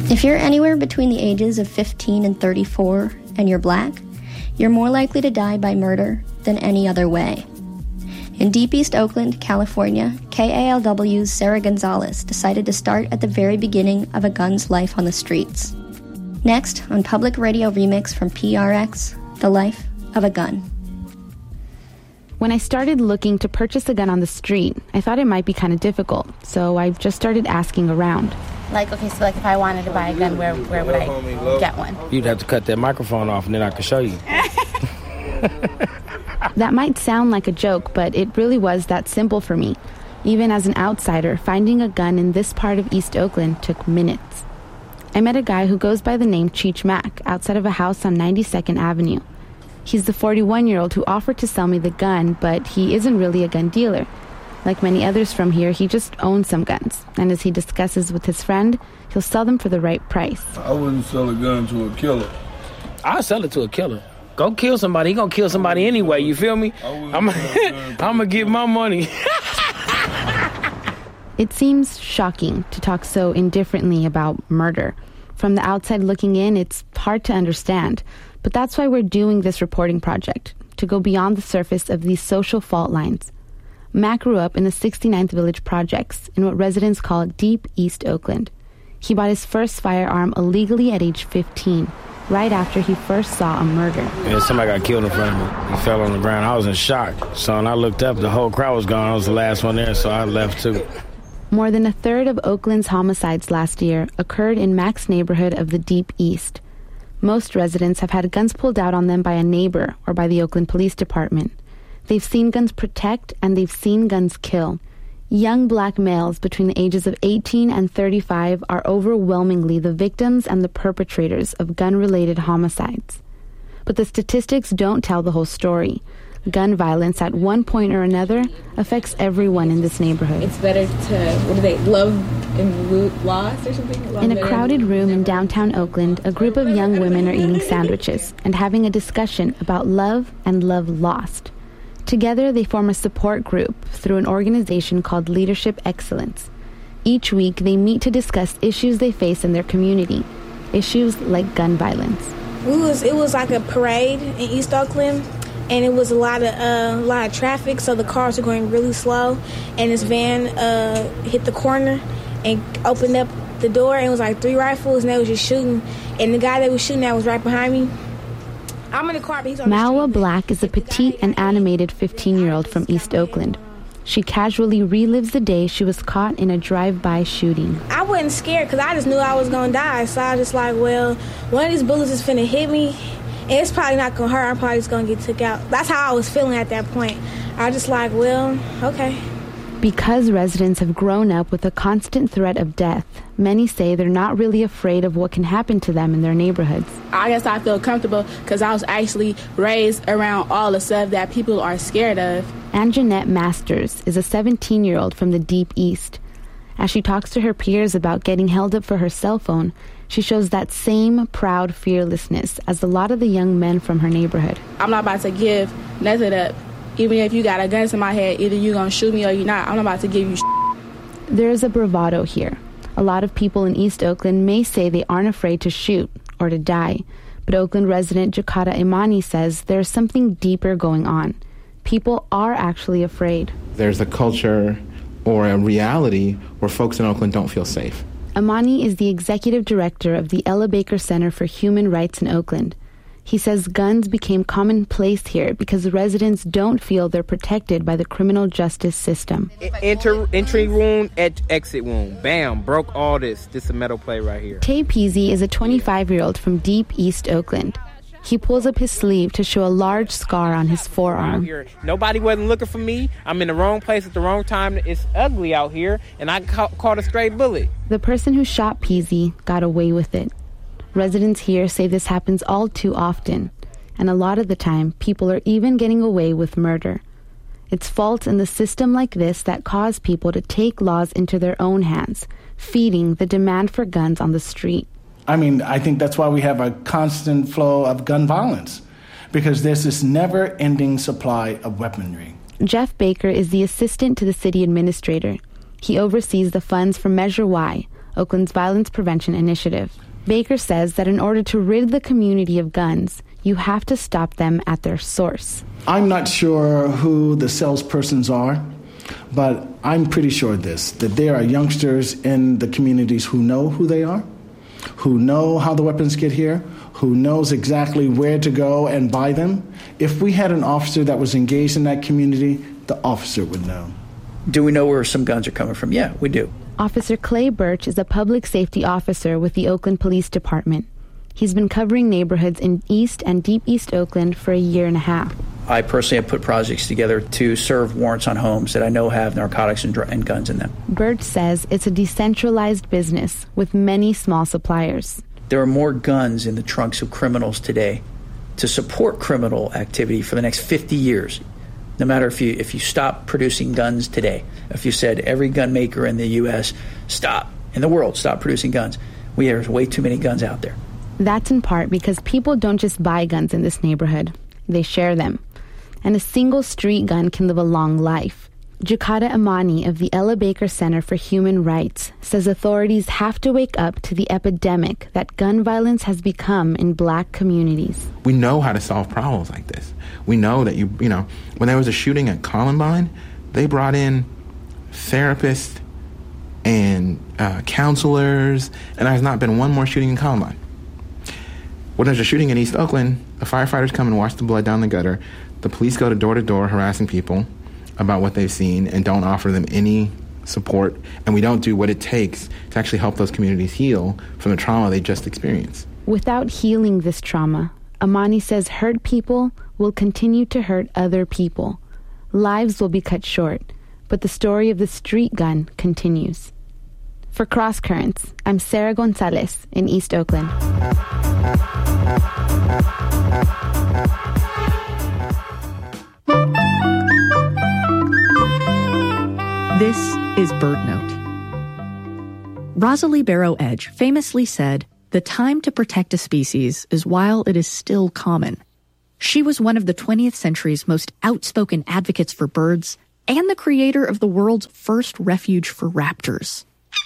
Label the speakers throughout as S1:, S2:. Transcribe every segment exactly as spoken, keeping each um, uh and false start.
S1: If you're anywhere between the ages of fifteen and thirty-four and you're black, you're more likely to die by murder than any other way. In deep East Oakland, California, K A L W's Sarah Gonzalez decided to start at the very beginning of a gun's life on the streets. Next, on Public Radio Remix from P R X, The Life of a Gun.
S2: When I started looking to purchase a gun on the street, I thought it might be kind of difficult, so I just started asking around.
S3: Like, okay, so like if I wanted to buy a gun, where where would I get one?
S4: You'd have to cut that microphone off and then I could show you.
S2: That might sound like a joke, but it really was that simple for me. Even as an outsider, finding a gun in this part of East Oakland took minutes. I met a guy who goes by the name Cheech Mack outside of a house on ninety-second Avenue. He's the forty-one-year-old who offered to sell me the gun, but he isn't really a gun dealer. Like many others from here, he just owns some guns, and as he discusses with his friend, he'll sell them for the right price.
S5: I wouldn't sell a gun to a killer.
S4: I'll sell it to a killer. Go kill somebody. He gonna kill somebody anyway, you feel me? I'm gonna get my money.
S2: It seems shocking to talk so indifferently about murder. From the outside looking in, it's hard to understand. But that's why we're doing this reporting project, to go beyond the surface of these social fault lines. Mac grew up in the sixty-ninth Village Projects in what residents call Deep East Oakland. He bought his first firearm illegally at age fifteen, right after he first saw a murder.
S4: Yeah, somebody got killed in front of me. He fell on the ground. I was in shock. So when I looked up, the whole crowd was gone. I was the last one there, so I left too.
S2: More than a third of Oakland's homicides last year occurred in Mac's neighborhood of the Deep East. Most residents have had guns pulled out on them by a neighbor or by the Oakland Police Department. They've seen guns protect and they've seen guns kill. Young black males between the ages of eighteen and thirty-five are overwhelmingly the victims and the perpetrators of gun-related homicides. But the statistics don't tell the whole story. Gun violence at one point or another affects everyone in this neighborhood.
S6: It's better to, what do they, love and loot lost or something? Love
S2: in a crowded room in downtown Oakland, a group of young women are eating sandwiches and having a discussion about love and love lost. Together, they form a support group through an organization called Leadership Excellence. Each week, they meet to discuss issues they face in their community, issues like gun violence.
S7: We was it was like a parade in East Oakland, and it was a lot of uh, a lot of traffic, so the cars were going really slow, and this van uh, hit the corner and opened up the door, and it was like three rifles, and they was just shooting, and the guy that was shooting at was right behind me. I'm in the car, but he's on the street.
S2: Mawa Black is a petite and animated fifteen-year-old from East Oakland. She casually relives the day she was caught in a drive-by shooting.
S7: I wasn't scared because I just knew I was going to die, so I was just like, well, one of these bullets is finna hit me, and it's probably not going to hurt. I'm probably just going to get took out. That's how I was feeling at that point. I was just like, well, okay.
S2: Because residents have grown up with a constant threat of death, many say they're not really afraid of what can happen to them in their neighborhoods.
S6: I guess I feel comfortable because I was actually raised around all the stuff that people are scared of.
S2: Anjanette Masters is a seventeen-year-old from the Deep East. As she talks to her peers about getting held up for her cell phone, she shows that same proud fearlessness as a lot of the young men from her neighborhood.
S6: I'm not about to give nothing up. Even if you got a gun to my head, either you're going to shoot me or you're not. I'm not about to give you sh-
S2: There is a bravado here. A lot of people in East Oakland may say they aren't afraid to shoot or to die. But Oakland resident Jakata Imani says there's something deeper going on. People are actually afraid.
S8: There's a culture or a reality where folks in Oakland don't feel safe.
S2: Imani is the executive director of the Ella Baker Center for Human Rights in Oakland. He says guns became commonplace here because residents don't feel they're protected by the criminal justice system.
S9: Enter, entry wound, et, exit wound. Bam, broke all this. This is a metal plate right here.
S2: Tay Peasy is a twenty-five-year-old from Deep East Oakland. He pulls up his sleeve to show a large scar on his forearm.
S9: Nobody wasn't looking for me. I'm in the wrong place at the wrong time. It's ugly out here, and I ca- caught a stray bullet.
S2: The person who shot Peasy got away with it. Residents here say this happens all too often, and a lot of the time, people are even getting away with murder. It's faults in the system like this that cause people to take laws into their own hands, feeding the demand for guns on the street.
S10: I mean, I think that's why we have a constant flow of gun violence, because there's this never-ending supply of weaponry.
S2: Jeff Baker is the assistant to the city administrator. He oversees the funds for Measure Y, Oakland's Violence Prevention Initiative. Baker says that in order to rid the community of guns, you have to stop them at their source.
S10: I'm not sure who the salespersons are, but I'm pretty sure of this, that there are youngsters in the communities who know who they are, who know how the weapons get here, who knows exactly where to go and buy them. If we had an officer that was engaged in that community, the officer would know.
S11: Do we know where some guns are coming from? Yeah, we do.
S2: Officer Clay Birch is a public safety officer with the Oakland Police Department. He's been covering neighborhoods in East and Deep East Oakland for a year and a half.
S11: I personally have put projects together to serve warrants on homes that I know have narcotics and, dr- and guns in them.
S2: Birch says it's a decentralized business with many small suppliers.
S11: There are more guns in the trunks of criminals today to support criminal activity for the next fifty years. No matter if you if you stop producing guns today, if you said every gun maker in the U S stop, in the world, stop producing guns, we have way too many guns out there.
S2: That's in part because people don't just buy guns in this neighborhood. They share them. And a single street gun can live a long life. Jukata Amani of the Ella Baker Center for Human Rights says authorities have to wake up to the epidemic that gun violence has become in black communities.
S8: We know how to solve problems like this. We know that, you you know, when there was a shooting at Columbine, they brought in therapists and uh, counselors, and there has not been one more shooting in Columbine. When there's a shooting in East Oakland, the firefighters come and wash the blood down the gutter. The police go to door to door harassing people about what they've seen and don't offer them any support, and we don't do what it takes to actually help those communities heal from the trauma they just experienced.
S2: Without healing this trauma, Amani says hurt people will continue to hurt other people. Lives will be cut short, but the story of the street gun continues. For Cross Currents, I'm Sarah Gonzalez in East Oakland.
S12: This is Bird Note. Rosalie Barrow Edge famously said, "The time to protect a species is while it is still common." She was one of the twentieth century's most outspoken advocates for birds and the creator of the world's first refuge for raptors.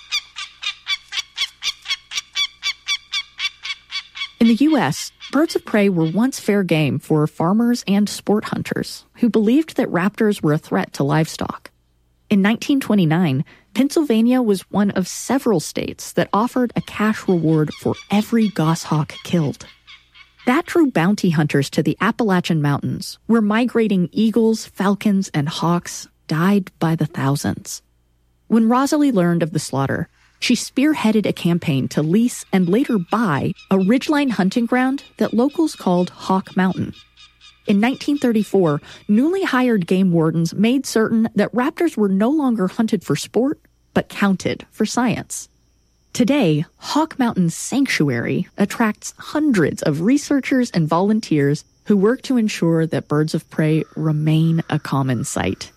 S12: In the U S, birds of prey were once fair game for farmers and sport hunters who believed that raptors were a threat to livestock. In nineteen twenty-nine, Pennsylvania was one of several states that offered a cash reward for every goshawk killed. That drew bounty hunters to the Appalachian Mountains, where migrating eagles, falcons, and hawks died by the thousands. When Rosalie learned of the slaughter, she spearheaded a campaign to lease and later buy a ridgeline hunting ground that locals called Hawk Mountain. In nineteen thirty-four, newly hired game wardens made certain that raptors were no longer hunted for sport, but counted for science. Today, Hawk Mountain Sanctuary attracts hundreds of researchers and volunteers who work to ensure that birds of prey remain a common sight.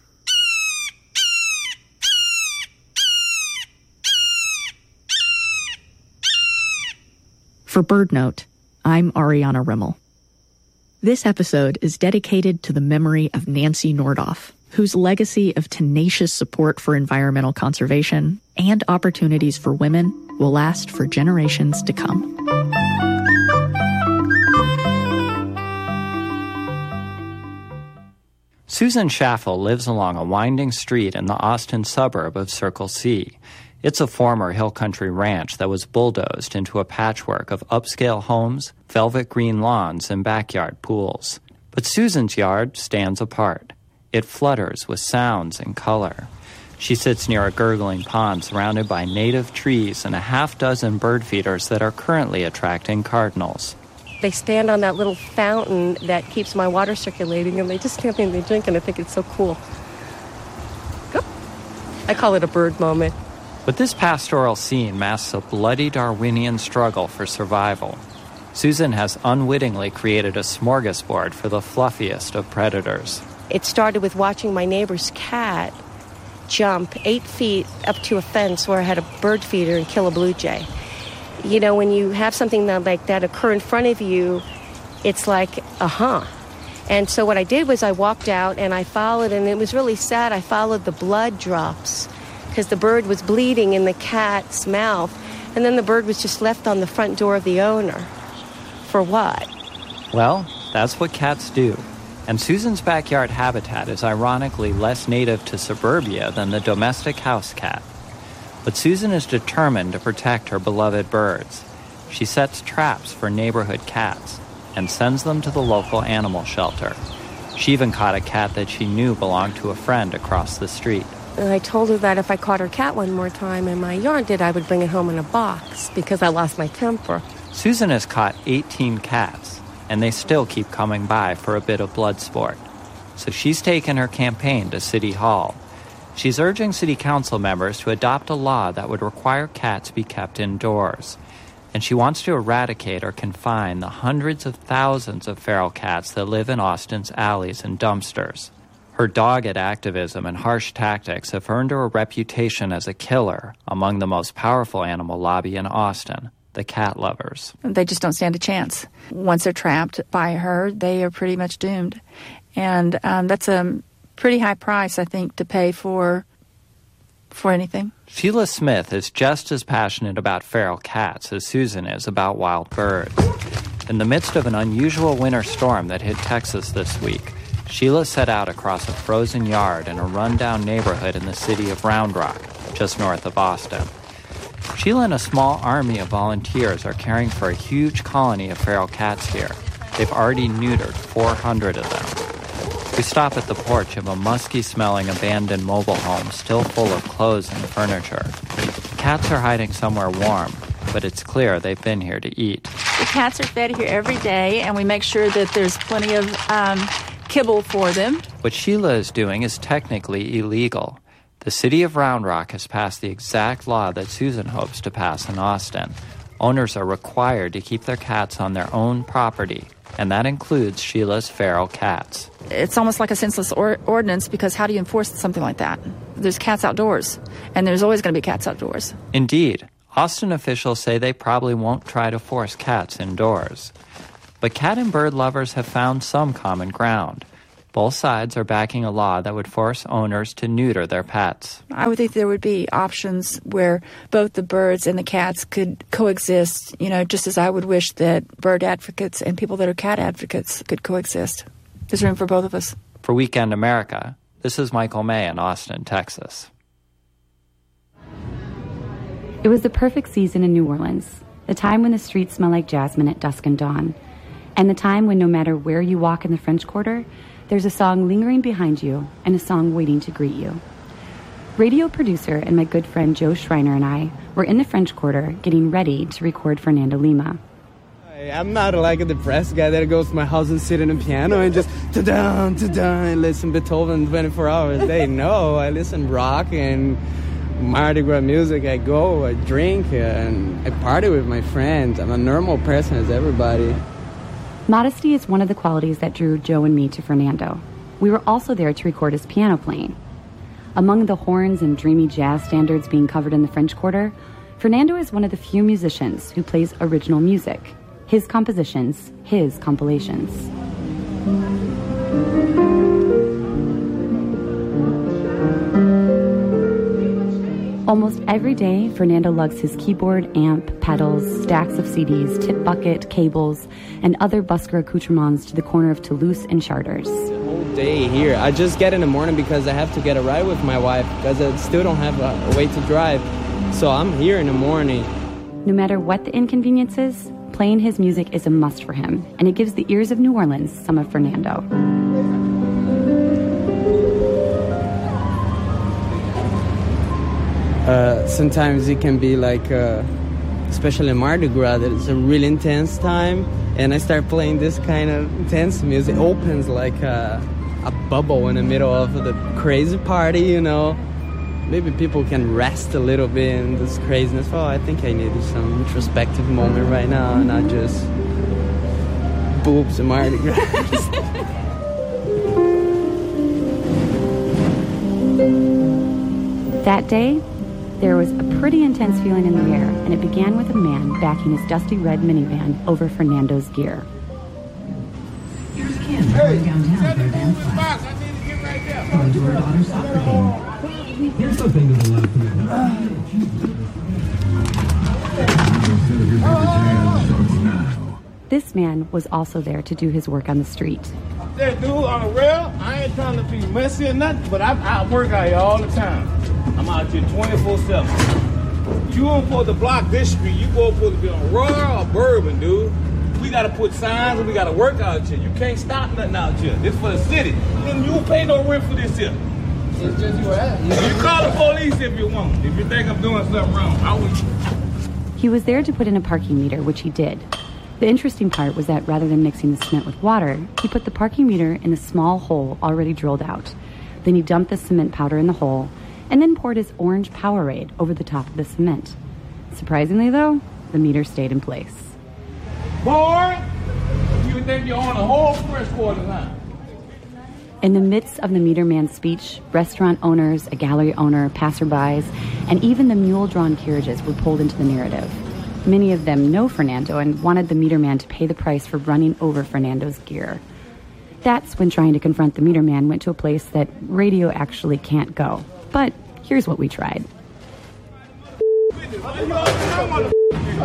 S12: For Bird Note, I'm Ariana Rimmel. This episode is dedicated to the memory of Nancy Nordoff, whose legacy of tenacious support for environmental conservation and opportunities for women will last for generations to come.
S13: Susan Schaffel lives along a winding street in the Austin suburb of Circle C. It's a former hill country ranch that was bulldozed into a patchwork of upscale homes, velvet green lawns, and backyard pools. But Susan's yard stands apart. It flutters with sounds and color. She sits near a gurgling pond surrounded by native trees and a half dozen bird feeders that are currently attracting cardinals.
S14: They stand on that little fountain that keeps my water circulating, and they just stand there and they drink, and I think it's so cool. I call it a bird moment.
S13: But this pastoral scene masks a bloody Darwinian struggle for survival. Susan has unwittingly created a smorgasbord for the fluffiest of predators.
S14: It started with watching my neighbor's cat jump eight feet up to a fence where I had a bird feeder and kill a blue jay. You know, when you have something that, like that occur in front of you, it's like, uh-huh. And so what I did was I walked out and I followed, and it was really sad, I followed the blood drops because the bird was bleeding in the cat's mouth, and then the bird was just left on the front door of the owner. For what?
S13: Well, that's what cats do. And Susan's backyard habitat is ironically less native to suburbia than the domestic house cat. But Susan is determined to protect her beloved birds. She sets traps for neighborhood cats and sends them to the local animal shelter. She even caught a cat that she knew belonged to a friend across the street.
S14: And I told her that if I caught her cat one more time in my yard, that I would bring it home in a box because I lost my temper.
S13: Susan has caught eighteen cats, and they still keep coming by for a bit of blood sport. So she's taken her campaign to City Hall. She's urging city council members to adopt a law that would require cats be kept indoors. And she wants to eradicate or confine the hundreds of thousands of feral cats that live in Austin's alleys and dumpsters. Her dogged activism and harsh tactics have earned her a reputation as a killer among the most powerful animal lobby in Austin, the cat lovers.
S15: They just don't stand a chance. Once they're trapped by her, they are pretty much doomed. And um, that's a pretty high price, I think, to pay for for anything.
S13: Sheila Smith is just as passionate about feral cats as Susan is about wild birds. In the midst of an unusual winter storm that hit Texas this week, Sheila set out across a frozen yard in a rundown neighborhood in the city of Round Rock, just north of Austin. Sheila and a small army of volunteers are caring for a huge colony of feral cats here. They've already neutered four hundred of them. We stop at the porch of a musky-smelling abandoned mobile home still full of clothes and furniture. Cats are hiding somewhere warm, but it's clear they've been here to eat.
S15: The cats are fed here every day, and we make sure that there's plenty of um, kibble for them.
S13: What Sheila is doing is technically illegal. The city of Round Rock has passed the exact law that Susan hopes to pass in Austin. Owners are required to keep their cats on their own property, and that includes Sheila's feral cats.
S15: It's almost like a senseless or- ordinance because how do you enforce something like that? There's cats outdoors, and there's always going to be cats outdoors.
S13: Indeed. Austin officials say they probably won't try to force cats indoors. But cat and bird lovers have found some common ground. Both sides are backing a law that would force owners to neuter their pets.
S15: I would think there would be options where both the birds and the cats could coexist, you know, just as I would wish that bird advocates and people that are cat advocates could coexist. There's room for both of us.
S13: For Weekend America, this is Michael May in Austin, Texas.
S16: It was the perfect season in New Orleans, the time when the streets smell like jasmine at dusk and dawn, and the time when no matter where you walk in the French Quarter, there's a song lingering behind you and a song waiting to greet you. Radio producer and my good friend Joe Schreiner and I were in the French Quarter getting ready to record Fernando Lima.
S17: I'm not like a depressed guy that goes to my house and sit in a piano and just ta-da, ta-da, and listen Beethoven twenty-four hours a day. No, I listen rock and Mardi Gras music. I go, I drink, and I party with my friends. I'm a normal person as everybody.
S16: Modesty is one of the qualities that drew Joe and me to Fernando. We were also there to record his piano playing. Among the horns and dreamy jazz standards being covered in the French Quarter, Fernando is one of the few musicians who plays original music. His compositions, his compilations. Almost every day, Fernando lugs his keyboard, amp, pedals, stacks of C Ds, tip bucket, cables, and other busker accoutrements to the corner of Toulouse and Chartres.
S17: The whole day here. I just get in the morning because I have to get a ride with my wife because I still don't have a, a way to drive. So I'm here in the morning.
S16: No matter what the inconvenience is, playing his music is a must for him, and it gives the ears of New Orleans some of Fernando.
S17: Uh, sometimes it can be like, uh, especially Mardi Gras, that it's a really intense time, and I start playing this kind of intense music. It opens like a, a bubble in the middle of the crazy party, you know. Maybe people can rest a little bit in this craziness. Oh, I think I need some introspective moment right now, and not just boobs and Mardi Gras.
S16: That day, there was a pretty intense feeling in the air, and it began with a man backing his dusty red minivan over Fernando's gear.
S18: Here's Kim going downtown for a dance class. Going to her daughter's soccer game. Here's the thing that a lot of people.
S16: This man was also there to do his work on the street.
S19: That dude on the rail, I ain't trying to be messy or nothing, but I, I work out here all the time. I'm out here twenty-four seven. You don't supposed to block this street. You both supposed to be on Royal or Bourbon, dude. We got to put signs and we got to work out here. You can't stop nothing out here. This for the city. And you don't pay no rent for this here. It's just you ask. You call the police if you want. If you think I'm doing something wrong, I will.
S16: He was there to put in a parking meter, which he did. The interesting part was that rather than mixing the cement with water, he put the parking meter in a small hole already drilled out. Then he dumped the cement powder in the hole and then poured his orange Powerade over the top of the cement. Surprisingly, though, the meter stayed in place.
S19: Boy, you think you own a whole freshwater line.
S16: In the midst of the meter man's speech, restaurant owners, a gallery owner, passerbys, and even the mule-drawn carriages were pulled into the narrative. Many of them know Fernando and wanted the meter man to pay the price for running over Fernando's gear. That's when trying to confront the meter man went to a place that radio actually can't go. But here's what we tried.
S19: This ain't got nothing to do with you.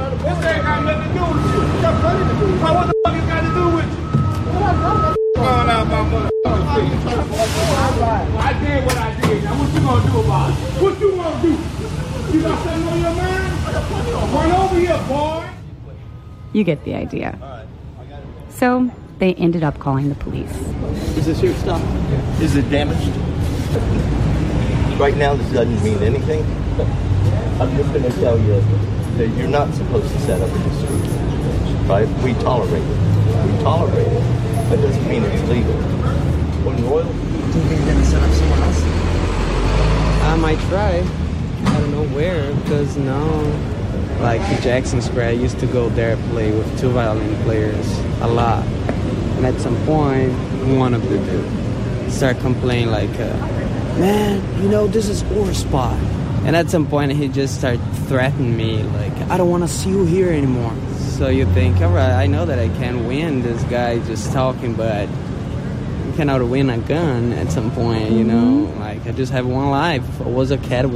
S19: What the fuck it got to do with you? Going out my motherfucking face. I did what I did. Now what you gonna do about it? What you gonna do? You got something on your mind? Run over here, boy.
S16: You get the idea. So they ended up calling the police.
S20: Is this your stuff? Is it damaged? Right now, this doesn't mean anything. I'm just going to tell you that you're not supposed to set up in the street. Right? We tolerate it. We tolerate it. That doesn't mean it's legal. When Royal, do you think you're going to set up somewhere else?
S17: I might try. I don't know where, because now, like the Jackson Square, I used to go there and play with two violin players a lot. And at some point, one of the two started complaining like, uh, man, you know, this is our spot. And at some point, he just started threatening me, like, I don't want to see you here anymore. So you think, all right, I know that I can't win this guy just talking, but you cannot win a gun at some point, you know? Like, I just have one life. If I was a cat,